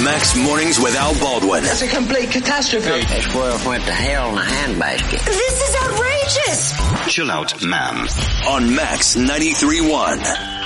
Max Mornings with Al Baldwin. It's a complete catastrophe. This world went to hell in a handbasket. This is outrageous. Chill out, ma'am. On Max 93.1.